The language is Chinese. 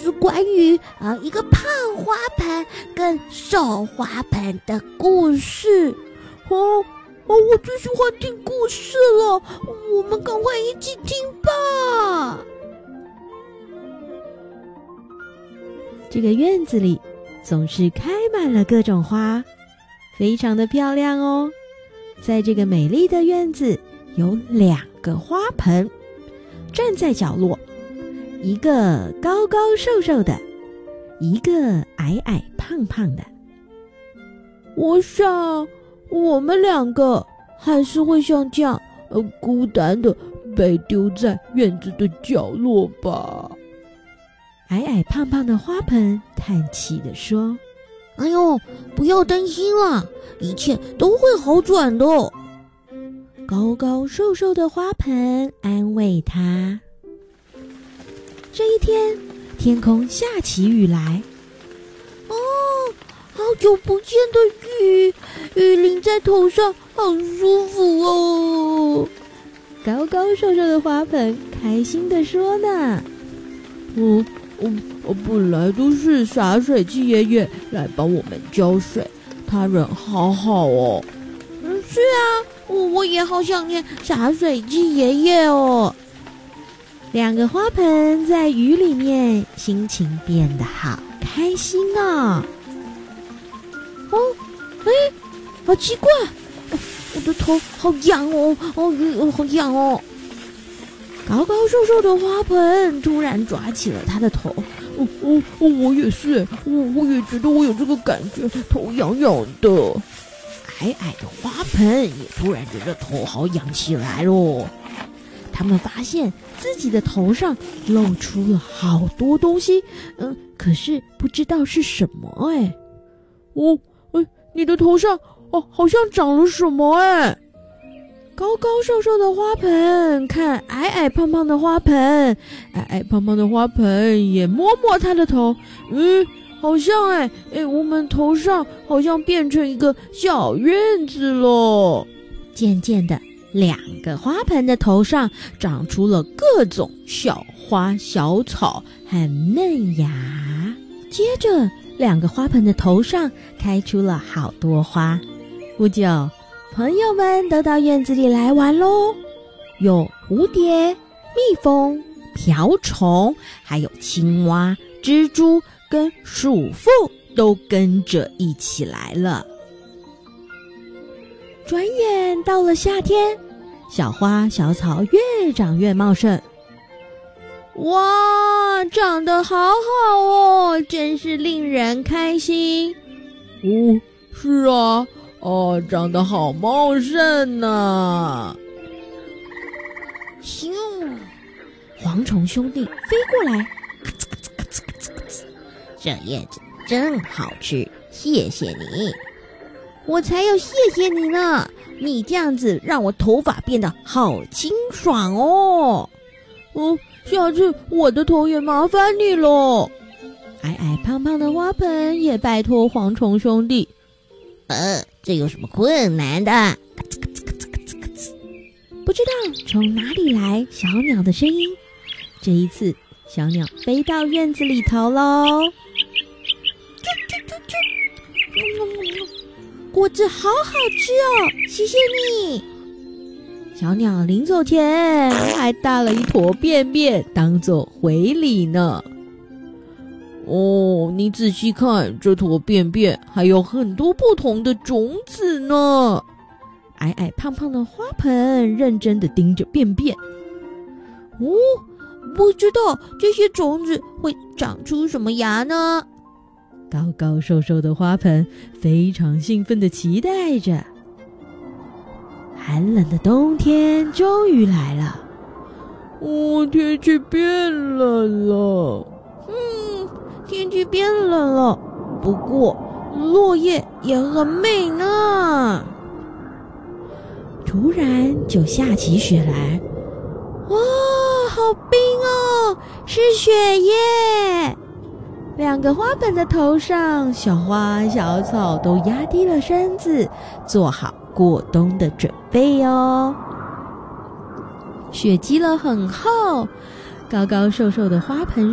是关于一个胖花盆跟瘦花盆的故事。我最喜欢听故事了，我们赶快一起听吧。 这个院子里总是开满了各种花，非常的漂亮哦。在这个美丽的院子有2个花盆，站在角落，一个高高瘦瘦的，一个矮矮胖胖的。 我想我们2个还是会像这样孤单的被丢在院子的角落吧。 矮矮胖胖的花盆叹气地说： 哎呦，不要担心了，一切都会好转的。 高高瘦瘦的花盆安慰他。这一天，天空下起雨来。 好久不见的雨淋在头上，好舒服哦。 高高瘦瘦的花盆开心地说呢。 本来都是洒水器爷爷来帮我们浇水，他人好好哦。是啊，我也好想念洒水器爷爷哦。 2个花盆在雨里面，心情变得好开心哦。 好奇怪，我的头好痒哦，好痒哦。高高瘦瘦的花盆突然抓起了他的头。我也是，我也觉得我有这个感觉，头痒痒的。矮矮的花盆也突然觉得头好痒起来咯。他们发现自己的头上露出了好多东西，可是不知道是什么。你的头上好像长了什么。高高瘦瘦的花盆看矮矮胖胖的花盆，矮矮胖胖的花盆也摸摸他的头，好像我们头上好像变成一个小院子了。渐渐的，2个花盆的头上长出了各种小花小草和嫩芽。接着2个花盆的头上开出了好多花。不久，朋友们都到院子里来玩咯，有蝴蝶、蜜蜂、瓢虫，还有青蛙、蜘蛛跟鼠妇都跟着一起来了。转眼到了夏天，小花小草越长越茂盛。哇，长得好好哦，真是令人开心。是啊，长得好茂盛呢。咻，蝗虫兄弟飞过来，咔哧咔哧咔哧咔哧咔哧，这叶子真好吃，谢谢你。我才要谢谢你呢，你这样子让我头发变得好清爽哦。下次我的头也麻烦你咯。矮矮胖胖的花盆也拜托蝗虫兄弟。这有什么困难的？咔哧咔哧咔哧咔哧咔哧。不知道从哪里来小鸟的声音。这一次，小鸟飞到院子里头咯。果子好好吃哦，谢谢你。小鸟临走前还带了一坨便便当作回礼呢。你仔细看，这坨便便还有很多不同的种子呢。矮矮胖胖的花盆认真地盯着便便。不知道这些种子会长出什么芽呢？高高瘦瘦的花盆非常兴奋地期待着。寒冷的冬天终于来了。天气变冷了。天气变冷了，不过落叶也很美呢。突然就下起雪来。哇，好冰哦，是雪耶。2个花盆的头上，小花小草都压低了身子，做好过冬的准备哦。雪积了很厚，高高瘦瘦的花盆